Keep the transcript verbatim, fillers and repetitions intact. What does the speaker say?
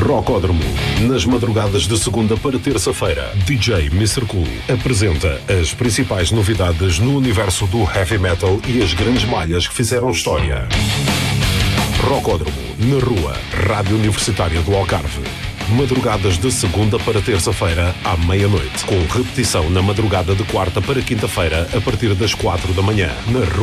Rocódromo. Nas madrugadas de segunda para terça-feira, D J mister Cool apresenta as principais novidades no universo do heavy metal e as grandes malhas que fizeram história. Rocódromo, na rua, Rádio Universitária do Algarve. Madrugadas de segunda para terça-feira à meia-noite, com repetição na madrugada de quarta para quinta-feira a partir das quatro da manhã, na rua